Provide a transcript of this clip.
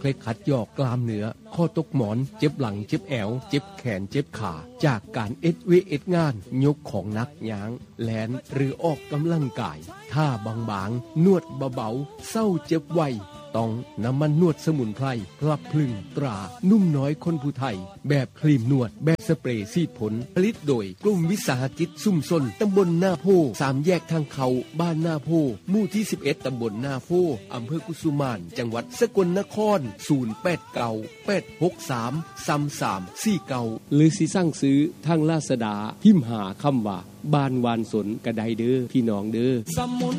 ล็ดขัดยอกกล้ามเนื้อข้อตกหมอนเจ็บหลังเจ็บแอวเจ็บแขนเจ็บขาจากการเอ็ดงานยกของหนักย้างแลนหรือออกกำลังกายท่าบางๆนวดเบาๆเศร้าเจ็บไวต้องน้ำมันนวดสมุนไพรพลับพลึงตรานุ่มน้อยคนผู้ไทยแบบครีมนวดแบบสเปรย์ซีดผลผลิตโดยกลุ่มวิสาหกิจซุ่มซนตำบลนาโพ3แยกทางเขาบ้านนาโพหมู่ที่11ตำบลนาโพอำเภอกุสุมานจังหวัดสกลนคร0898633349 หรือสิสั่งซื้อทางลาซาด้าพิมพ์หาคำว่าบ้านวานสนกระไดเด้อพี่น้องเด้อ